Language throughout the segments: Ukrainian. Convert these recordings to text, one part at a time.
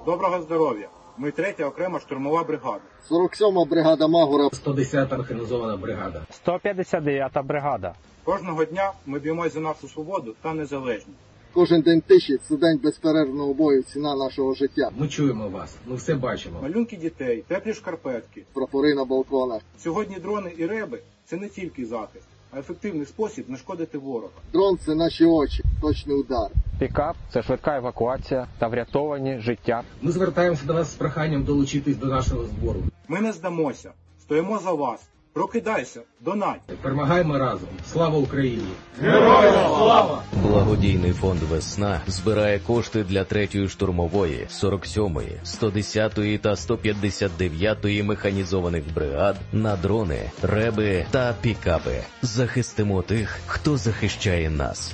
Доброго здоров'я! Ми 3-я окрема штурмова бригада. 47-ма бригада Магура. 110-та механізована бригада. 159-та бригада. Кожного дня ми б'ємось за нашу свободу та незалежність. Кожен день тиші – це день безперервного бою, ціна нашого життя. Ми чуємо вас, ми все бачимо. Малюнки дітей, теплі шкарпетки. Прапори на балконах. Сьогодні дрони і реби – це не тільки захист, а ефективний спосіб нашкодити ворога. Дрон – це наші очі, точний удар. Пікап – це швидка евакуація та врятовані життя. Ми звертаємося до вас з проханням долучитись до нашого збору. Ми не здамося, стоїмо за вас. Прокидайся, донать. Перемагаємо разом. Слава Україні! Героям слава! Благодійний фонд «Весна» збирає кошти для 3-ї штурмової, 47-ї, 110-ї та 159-ї механізованих бригад на дрони, реби та пікапи. Захистимо тих, хто захищає нас.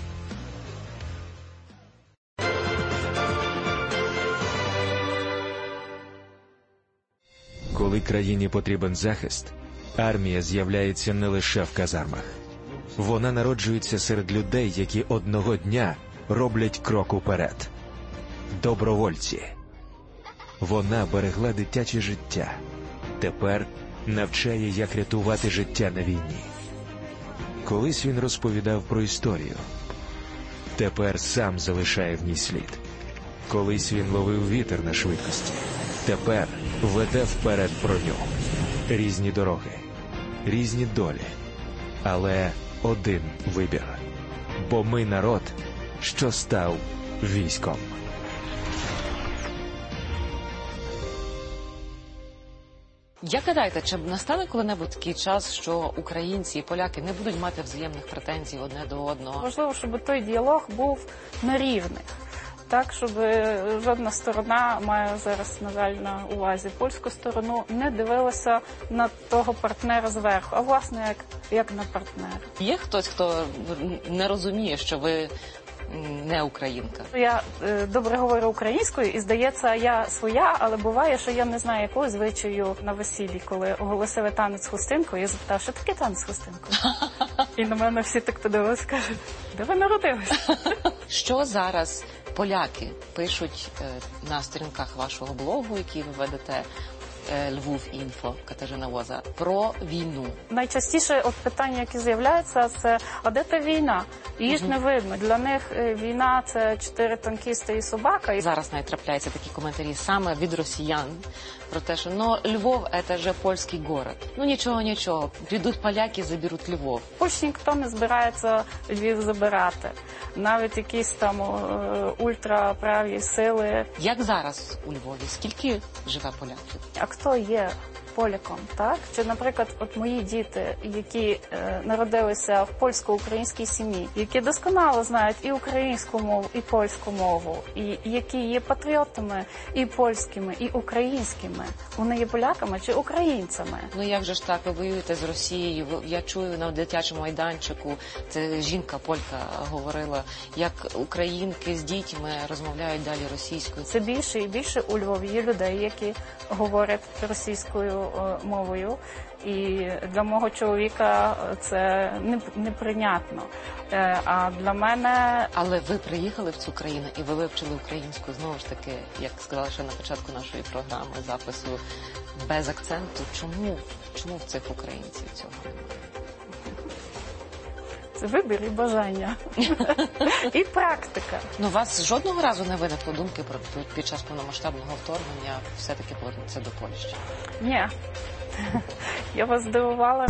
Коли країні потрібен захист, армія з'являється не лише в казармах. Вона народжується серед людей, які одного дня роблять крок уперед. Добровольці. Вона берегла дитяче життя. Тепер навчає, як рятувати життя на війні. Колись він розповідав про історію. Тепер сам залишає в ній слід. Колись він ловив вітер на швидкості. Тепер веде вперед броню. Різні дороги, різні долі, але один вибір. Бо ми народ, що став військом. Як гадаєте, чи настане коли-небудь такий час, що українці і поляки не будуть мати взаємних претензій одне до одного? Важливо, щоб той діалог був на рівних. Так, щоб жодна сторона, маю зараз, на жаль, на увазі польську сторону, не дивилася на того партнера зверху, а власне як на партнера. Є хтось, хто не розуміє, що ви не українка? Я добре говорю українською і, здається, я своя, але буває, що я не знаю якого звичаю на весіллі, коли оголосили танець хустинкою, я запитала, що таке танець хустинкою? І на мене всі так подивилися, кажуть, де ви народилися? Що зараз поляки пишуть на сторінках вашого блогу, який ви ведете, Львів.Інфо, Катерина Воза, про війну? Найчастіше питання, які з'являються, це «А де та війна?» Її ж не видно. Для них війна – це 4 танкісти і собака. Зараз навіть трапляються такі коментарі саме від росіян про те, що Львов – це же польський город. Нічого, прийдуть поляки, заберуть Львов. В Польщі ніхто не збирається Львів забирати. Навіть якісь там ультраправі сили. Як зараз у Львові? Скільки живе поляків? А хто є поляком, так? Чи, наприклад, от мої діти, які народилися в польсько-українській сім'ї, які досконало знають і українську мову, і польську мову, і які є патріотами і польськими, і українськими, вони є поляками чи українцями? Як же ж так, ви воюєте з Росією? Я чую на дитячому майданчику, це жінка-полька говорила, як українки з дітьми розмовляють далі російською. Це більше і більше у Львові є людей, які говорять російською мовою. І для мого чоловіка це неприйнятно. А для мене... Але ви приїхали в цю країну і ви вивчили українську, знову ж таки, як сказала ще на початку нашої програми, запису, без акценту. Чому в цих українців цього немає? Це вибір і бажання. І практика. У вас жодного разу не виникло думки під час повномасштабного вторгнення все-таки повернутися до Польщі? Ні. Я вас здивувала.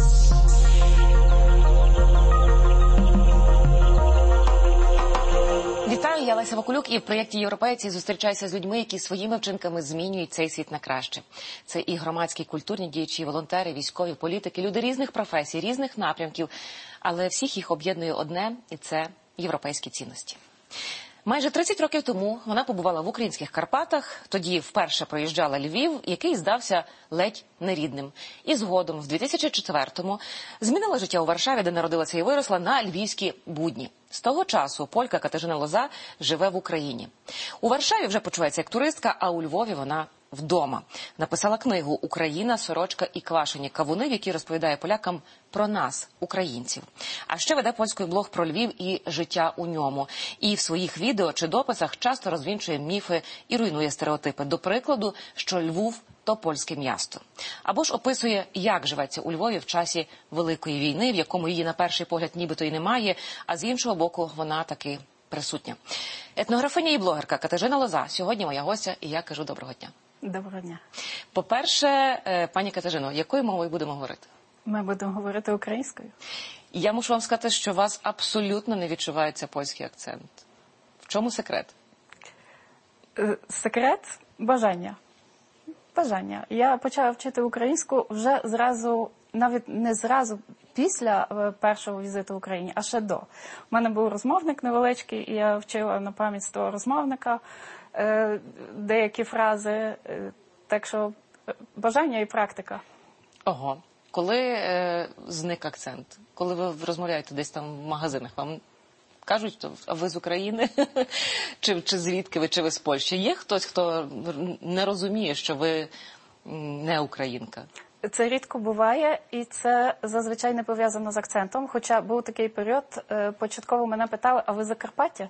Вітаю, я Леся Вакулюк, і в проєкті «Європейці» зустрічаюся з людьми, які своїми вчинками змінюють цей світ на краще. Це і громадські, культурні діячі, волонтери, військові, політики, люди різних професій, різних напрямків, але всіх їх об'єднує одне, і це європейські цінності. Майже 30 років тому вона побувала в українських Карпатах, тоді вперше проїжджала Львів, який здався ледь нерідним. І згодом, в 2004-му, змінила життя у Варшаві, де народилася і виросла, на львівські будні. З того часу полька Катерина Лоза живе в Україні. У Варшаві вже почувається як туристка, а у Львові вона вдома. Написала книгу «Україна, сорочка і квашені кавуни», в якій розповідає полякам про нас, українців. А ще веде польський блог про Львів і життя у ньому. І в своїх відео чи дописах часто розвінчує міфи і руйнує стереотипи. До прикладу, що Львів – то польське місто. Або ж описує, як живеться у Львові в часі Великої війни, в якому її на перший погляд нібито і немає, а з іншого боку вона таки присутня. Етнографиня і блогерка Катерина Лоза сьогодні моя гостя, і я кажу доброго дня. Доброго дня. По-перше, пані Катерино, якою мовою будемо говорити? Ми будемо говорити українською. Я мушу вам сказати, що у вас абсолютно не відчувається польський акцент. В чому секрет? Секрет – бажання. Бажання. Я почала вчити українську вже зразу, навіть не зразу після першого візиту в Україні, а ще до. У мене був розмовник невеличкий, і я вчила на пам'ять з того розмовника деякі фрази. Так що бажання і практика. Ого. Коли зник акцент? Коли ви розмовляєте десь там в магазинах, вам кажуть, а ви з України? чи звідки ви, чи ви з Польщі? Є хтось, хто не розуміє, що ви не українка? Це рідко буває, і це зазвичай не пов'язано з акцентом. Хоча був такий період, початково мене питали, а ви з Закарпаття?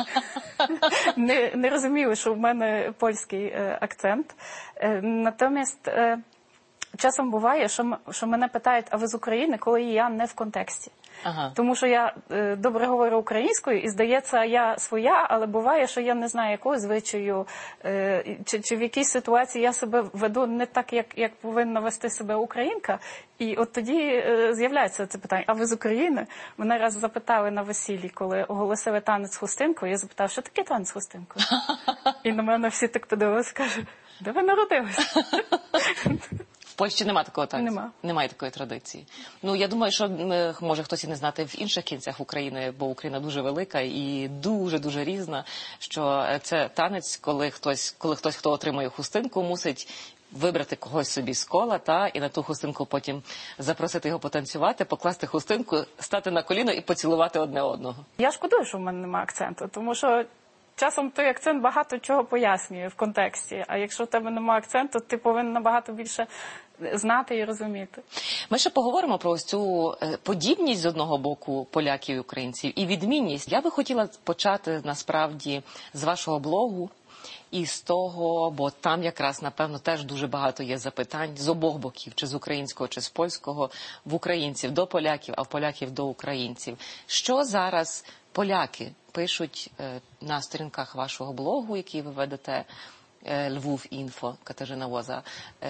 Не розуміли, що в мене польський акцент. Натомість часом буває, що мене питають, а ви з України, коли я не в контексті. Ага. Тому що я добре говорю українською, і здається, я своя, але буває, що я не знаю, якою звичаю, чи в якійсь ситуації я себе веду не так, як повинна вести себе українка. І от тоді з'являється це питання, а ви з України? Мене раз запитали на весіллі, коли оголосили танець хустинкою, я запитала, що таке танець хустинкою? І на мене всі так подивилися, кажуть, де ви народилися? В Польщі немає такого танцю? Нема. Немає такої традиції. Ну, я думаю, що може хтось і не знати в інших кінцях України, бо Україна дуже велика і дуже-дуже різна, що це танець, коли хтось, хто отримує хустинку, мусить вибрати когось собі з кола, і на ту хустинку потім запросити його потанцювати, покласти хустинку, стати на коліно і поцілувати одне одного. Я шкодую, що в мене немає акценту, тому що часом той акцент багато чого пояснює в контексті, а якщо в тебе немає акценту, ти повинен набагато більше знати і розуміти. Ми ще поговоримо про ось цю подібність з одного боку поляків і українців і відмінність. Я би хотіла почати насправді з вашого блогу і з того, бо там якраз, напевно, теж дуже багато є запитань з обох боків, чи з українського, чи з польського, в українців до поляків, а в поляків до українців. Що зараз поляки пишуть на сторінках вашого блогу, який ви ведете, Lwów.info, Катерина Лоза,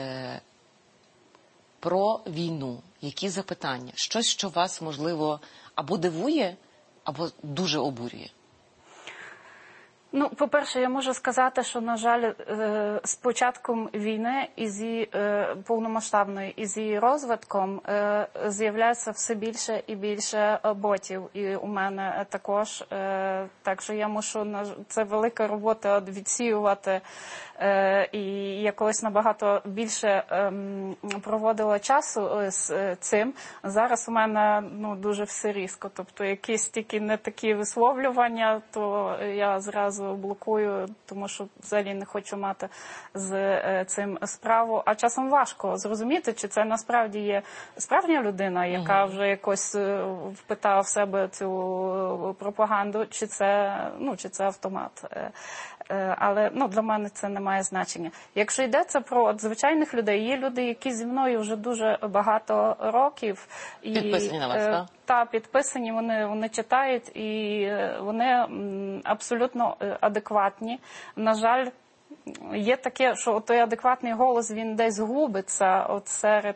про війну? Які запитання? Щось, що вас, можливо, або дивує, або дуже обурює? Ну, по-перше, я можу сказати, що, на жаль, з початком війни і з її повномасштабної, і з її розвитком з'являється все більше і більше ботів. І у мене також. Так що я мушу, це велика робота відсіювати. І я колись набагато більше проводила часу з цим. Зараз у мене дуже все різко. Тобто якісь тільки не такі висловлювання, то я зразу блокую, тому що взагалі не хочу мати з цим справу. А часом важко зрозуміти, чи це насправді є справжня людина, яка вже якось впитала в себе цю пропаганду, чи це автомат. Але для мене це не має значення. Якщо йдеться про звичайних людей, є люди, які зі мною вже дуже багато років. Підписані на вас, так? Так, підписані, вони читають, і вони абсолютно адекватні. На жаль, є таке, що той адекватний голос, він десь губиться серед...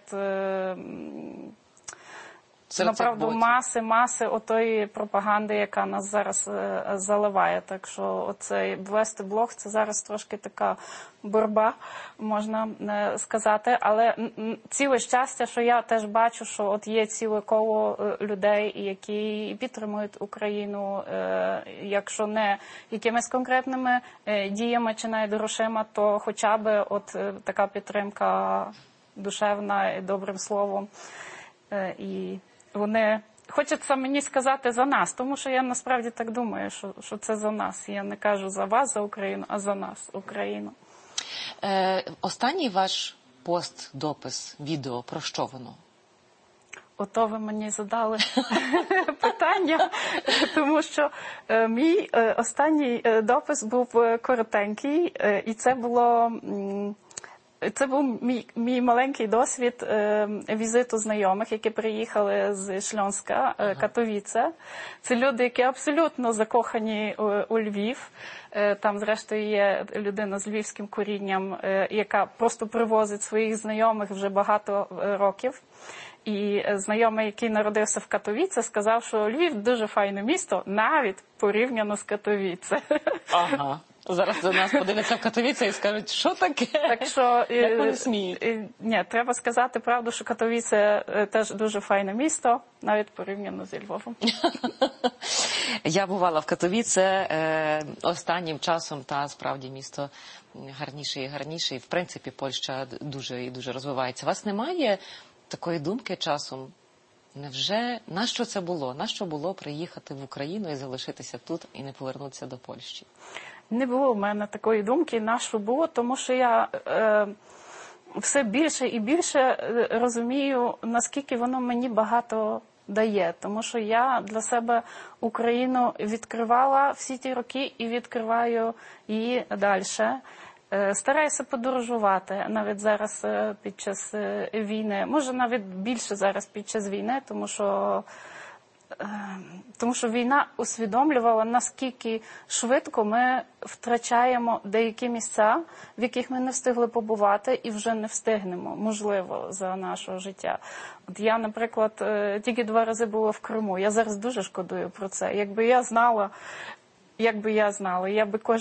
Направду, маси отої пропаганди, яка нас зараз заливає. Так що оцей вести блог, це зараз трошки така боротьба, можна сказати. Але ціле щастя, що я теж бачу, що от є ціле коло людей, які підтримують Україну, якщо не якимись конкретними діями чи навіть грошима, то хоча б от така підтримка душевна і добрим словом. І вони хочеться мені сказати за нас, тому що я насправді так думаю, що це за нас. Я не кажу за вас, за Україну, а за нас, Україну. Останній ваш пост, допис, відео, про що воно? Ото ви мені задали питання, тому що мій останній допис був коротенький, і це був мій маленький досвід візиту знайомих, які приїхали з Шльонська, Катовіце. Це люди, які абсолютно закохані у Львів. Там, зрештою, є людина з львівським корінням, яка просто привозить своїх знайомих вже багато років. І знайомий, який народився в Катовіце, сказав, що Львів дуже файне місто, навіть порівняно з Катовіце. Ага. Зараз до нас подивляться в Катовіце і скажуть, що таке? Так що, як вони сміють? Ні, треба сказати правду, що Катовіце теж дуже файне місто, навіть порівняно зі Львовом. Я бувала в Катовіце останнім часом, та справді місто гарніше і гарніше. І в принципі Польща дуже і дуже розвивається. У вас немає такої думки часом? Невже, нащо це було? Нащо було приїхати в Україну і залишитися тут і не повернутися до Польщі? Не було в мене такої думки, нащо було, тому що я все більше і більше розумію, наскільки воно мені багато дає. Тому що я для себе Україну відкривала всі ті роки і відкриваю її далі. Стараюся подорожувати навіть зараз під час війни. Може, навіть більше зараз під час війни, тому що війна усвідомлювала, наскільки швидко ми втрачаємо деякі місця, в яких ми не встигли побувати і вже не встигнемо, можливо, за нашого життя. От я, наприклад, тільки 2 рази була в Криму. Я зараз дуже шкодую про це. Якби я знала, я би